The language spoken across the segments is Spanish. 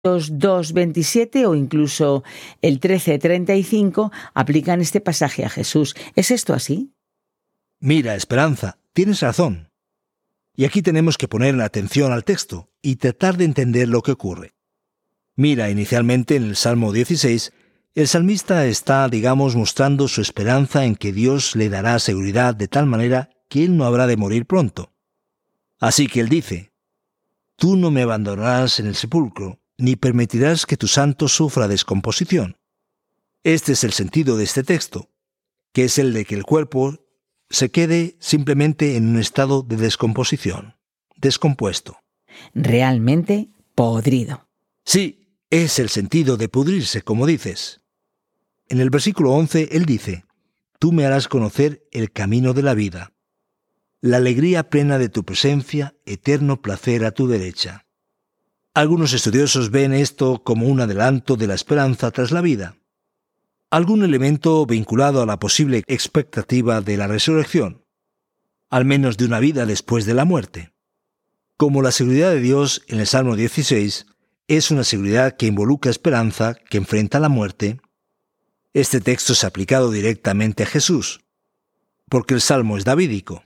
2:27 o incluso el 13:35 aplican este pasaje a Jesús. ¿Es esto así? Mira, Esperanza, tienes razón. Y aquí tenemos que poner atención al texto y tratar de entender lo que ocurre. Mira, inicialmente en el Salmo 16, el salmista está, mostrando su esperanza en que Dios le dará seguridad de tal manera que él no habrá de morir pronto. Así que él dice: Tú no me abandonarás en el sepulcro, ni permitirás que tu santo sufra descomposición. Este es el sentido de este texto, que es el de que el cuerpo se quede simplemente en un estado de descomposición, descompuesto. Realmente podrido. Sí, es el sentido de pudrirse, como dices. En el versículo 11, él dice: Tú me harás conocer el camino de la vida, la alegría plena de tu presencia, eterno placer a tu derecha. Algunos estudiosos ven esto como un adelanto de la esperanza tras la vida, algún elemento vinculado a la posible expectativa de la resurrección, al menos de una vida después de la muerte. Como la seguridad de Dios en el Salmo 16 es una seguridad que involucra esperanza que enfrenta la muerte, este texto es aplicado directamente a Jesús, porque el Salmo es davídico.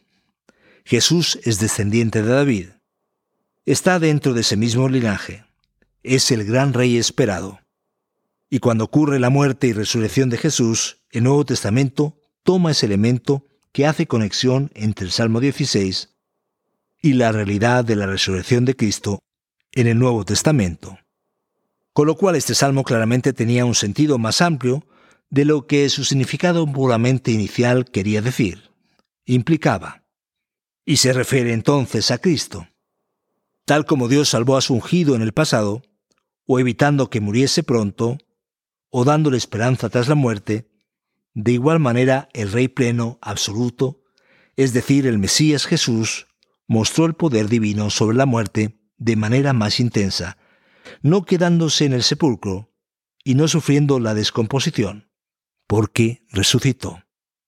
Jesús es descendiente de David. Está dentro de ese mismo linaje. Es el gran rey esperado. Y cuando ocurre la muerte y resurrección de Jesús, el Nuevo Testamento toma ese elemento que hace conexión entre el Salmo 16 y la realidad de la resurrección de Cristo en el Nuevo Testamento. Con lo cual este salmo claramente tenía un sentido más amplio de lo que su significado puramente inicial quería decir, implicaba. Y se refiere entonces a Cristo. Tal como Dios salvó a su ungido en el pasado, o evitando que muriese pronto, o dándole esperanza tras la muerte, de igual manera el Rey pleno, absoluto, es decir, el Mesías Jesús, mostró el poder divino sobre la muerte de manera más intensa, no quedándose en el sepulcro y no sufriendo la descomposición, porque resucitó.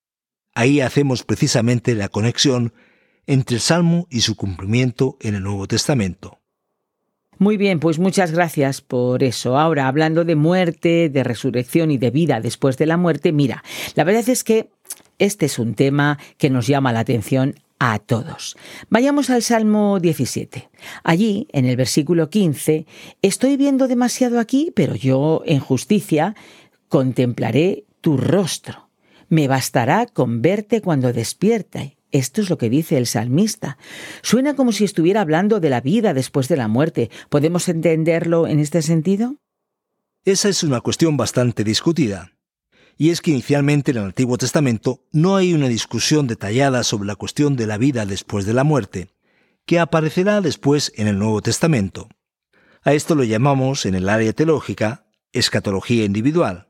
Ahí hacemos precisamente la conexión entre el Salmo y su cumplimiento en el Nuevo Testamento. Muy bien, pues muchas gracias por eso. Ahora, hablando de muerte, de resurrección y de vida después de la muerte, mira, la verdad es que este es un tema que nos llama la atención a todos. Vayamos al Salmo 17. Allí, en el versículo 15, estoy viendo demasiado aquí, pero yo, en justicia, contemplaré tu rostro. Me bastará con verte cuando despierte. Esto es lo que dice el salmista. Suena como si estuviera hablando de la vida después de la muerte. ¿Podemos entenderlo en este sentido? Esa es una cuestión bastante discutida. Y es que inicialmente en el Antiguo Testamento no hay una discusión detallada sobre la cuestión de la vida después de la muerte, que aparecerá después en el Nuevo Testamento. A esto lo llamamos, en el área teológica, escatología individual.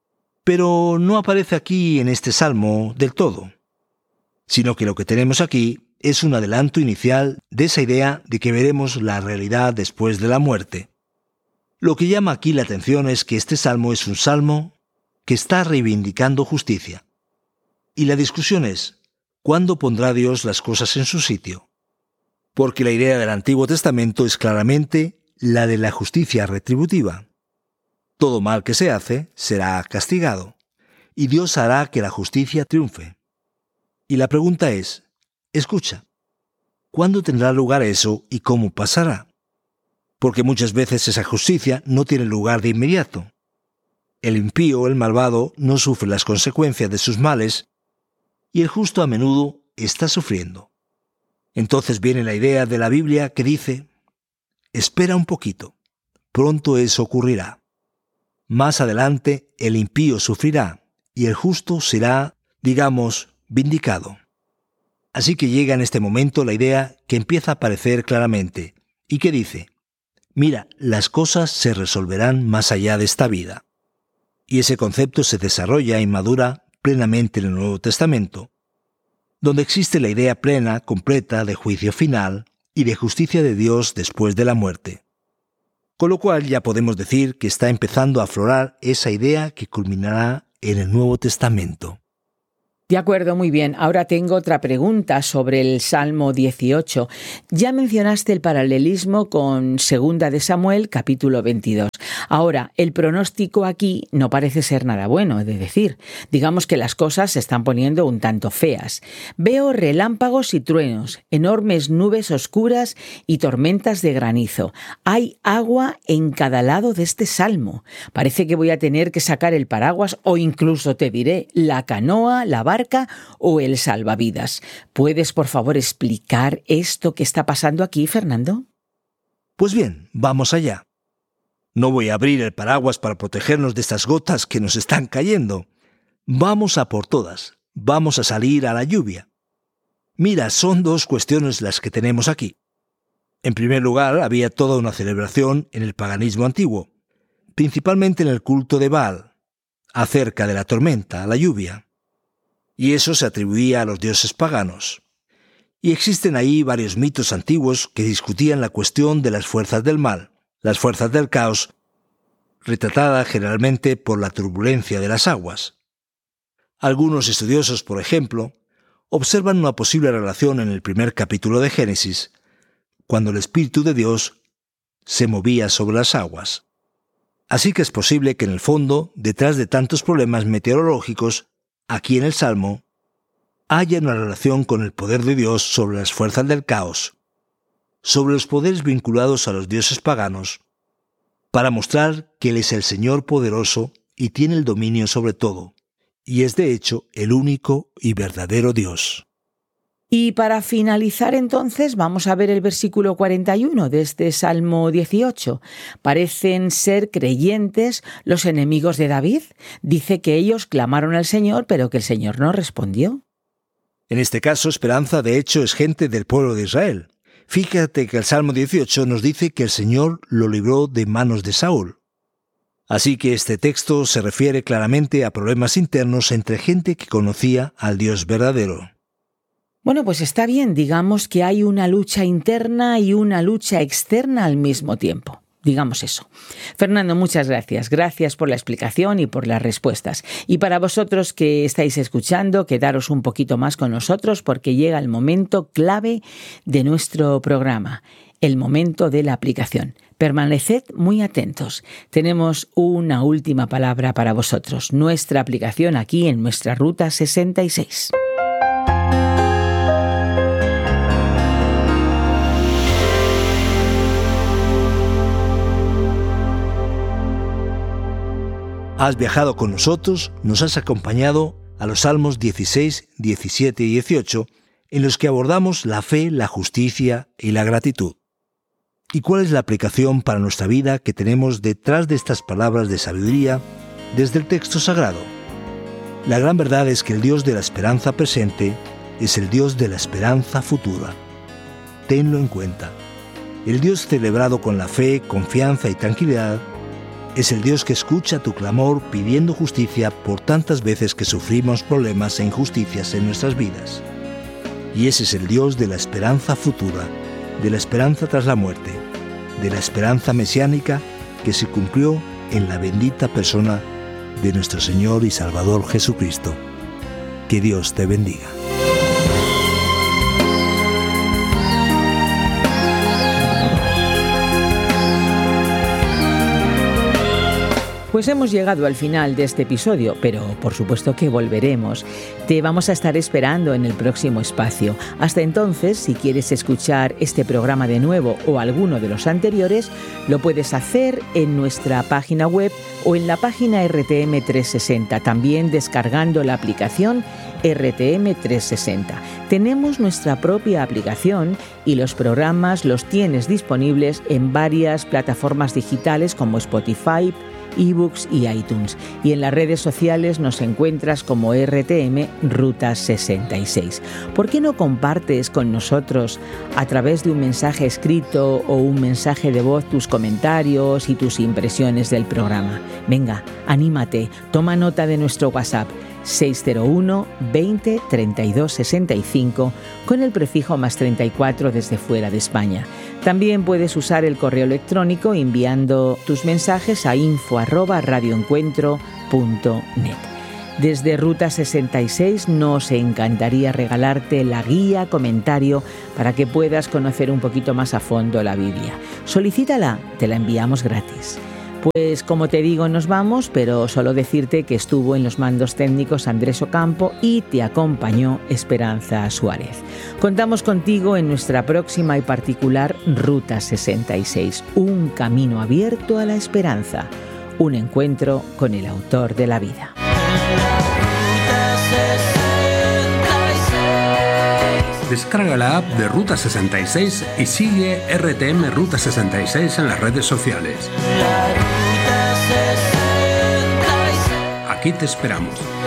Pero no aparece aquí en este salmo del todo, sino que lo que tenemos aquí es un adelanto inicial de esa idea de que veremos la realidad después de la muerte. Lo que llama aquí la atención es que este salmo es un salmo que está reivindicando justicia. Y la discusión es, ¿cuándo pondrá Dios las cosas en su sitio? Porque la idea del Antiguo Testamento es claramente la de la justicia retributiva. Todo mal que se hace será castigado, y Dios hará que la justicia triunfe. Y la pregunta es, escucha, ¿cuándo tendrá lugar eso y cómo pasará? Porque muchas veces esa justicia no tiene lugar de inmediato. El impío, el malvado, no sufre las consecuencias de sus males, y el justo a menudo está sufriendo. Entonces viene la idea de la Biblia que dice, espera un poquito, pronto eso ocurrirá. Más adelante el impío sufrirá, y el justo será, vindicado. Así que llega en este momento la idea que empieza a aparecer claramente, y que dice, mira, las cosas se resolverán más allá de esta vida. Y ese concepto se desarrolla y madura plenamente en el Nuevo Testamento, donde existe la idea plena, completa, de juicio final y de justicia de Dios después de la muerte. Con lo cual ya podemos decir que está empezando a aflorar esa idea que culminará en el Nuevo Testamento. De acuerdo, muy bien. Ahora tengo otra pregunta sobre el Salmo 18. Ya mencionaste el paralelismo con 2 de Samuel, capítulo 22. Ahora, el pronóstico aquí no parece ser nada bueno, he de decir. Digamos que las cosas se están poniendo un tanto feas. Veo relámpagos y truenos, enormes nubes oscuras y tormentas de granizo. Hay agua en cada lado de este salmo. Parece que voy a tener que sacar el paraguas o incluso, te diré, la canoa, la barca o el salvavidas. ¿Puedes, por favor, explicar esto que está pasando aquí, Fernando? Pues bien, vamos allá. No voy a abrir el paraguas para protegernos de estas gotas que nos están cayendo. Vamos a por todas. Vamos a salir a la lluvia. Mira, son 2 cuestiones las que tenemos aquí. En primer lugar, había toda una celebración en el paganismo antiguo, principalmente en el culto de Baal, acerca de la tormenta, la lluvia. Y eso se atribuía a los dioses paganos. Y existen ahí varios mitos antiguos que discutían la cuestión de las fuerzas del mal, las fuerzas del caos, retratada generalmente por la turbulencia de las aguas. Algunos estudiosos, por ejemplo, observan una posible relación en el primer capítulo de Génesis, cuando el Espíritu de Dios se movía sobre las aguas. Así que es posible que en el fondo, detrás de tantos problemas meteorológicos, aquí en el Salmo, haya una relación con el poder de Dios sobre las fuerzas del caos, sobre los poderes vinculados a los dioses paganos, para mostrar que Él es el Señor poderoso y tiene el dominio sobre todo, y es de hecho el único y verdadero Dios. Y para finalizar entonces vamos a ver el versículo 41 de este Salmo 18. Parecen ser creyentes los enemigos de David. Dice que ellos clamaron al Señor, pero que el Señor no respondió. En este caso, Esperanza de hecho es gente del pueblo de Israel. Fíjate que el Salmo 18 nos dice que el Señor lo libró de manos de Saúl. Así que este texto se refiere claramente a problemas internos entre gente que conocía al Dios verdadero. Bueno, pues está bien, digamos que hay una lucha interna y una lucha externa al mismo tiempo. Digamos eso. Fernando, muchas gracias. Gracias por la explicación y por las respuestas. Y para vosotros que estáis escuchando, quedaros un poquito más con nosotros porque llega el momento clave de nuestro programa, el momento de la aplicación. Permaneced muy atentos. Tenemos una última palabra para vosotros. Nuestra aplicación aquí en nuestra Ruta 66. Has viajado con nosotros, nos has acompañado a los Salmos 16, 17 y 18, en los que abordamos la fe, la justicia y la gratitud. ¿Y cuál es la aplicación para nuestra vida que tenemos detrás de estas palabras de sabiduría desde el texto sagrado? La gran verdad es que el Dios de la esperanza presente es el Dios de la esperanza futura. Tenlo en cuenta. El Dios celebrado con la fe, confianza y tranquilidad es el Dios que escucha tu clamor pidiendo justicia por tantas veces que sufrimos problemas e injusticias en nuestras vidas. Y ese es el Dios de la esperanza futura, de la esperanza tras la muerte, de la esperanza mesiánica que se cumplió en la bendita persona de nuestro Señor y Salvador Jesucristo. Que Dios te bendiga. Pues hemos llegado al final de este episodio, pero por supuesto que volveremos. Te vamos a estar esperando en el próximo espacio. Hasta entonces, si quieres escuchar este programa de nuevo o alguno de los anteriores, lo puedes hacer en nuestra página web o en la página RTM 360, también descargando la aplicación RTM 360. Tenemos nuestra propia aplicación y los programas los tienes disponibles en varias plataformas digitales como Spotify, eBooks y iTunes. Y en las redes sociales nos encuentras como RTM Ruta 66. ¿Por qué no compartes con nosotros a través de un mensaje escrito o un mensaje de voz tus comentarios y tus impresiones del programa? Venga, anímate, toma nota de nuestro WhatsApp 601 20 32 65 con el prefijo +34 desde fuera de España. También puedes usar el correo electrónico enviando tus mensajes a info@radioencuentro.net. Desde Ruta 66 nos encantaría regalarte la guía, comentario, para que puedas conocer un poquito más a fondo la Biblia. Solicítala, te la enviamos gratis. Pues como te digo, nos vamos, pero solo decirte que estuvo en los mandos técnicos Andrés Ocampo y te acompañó Esperanza Suárez. Contamos contigo en nuestra próxima y particular Ruta 66, un camino abierto a la esperanza, un encuentro con el autor de la vida. Descarga la app de Ruta 66 y sigue RTM Ruta 66 en las redes sociales. Aquí te esperamos.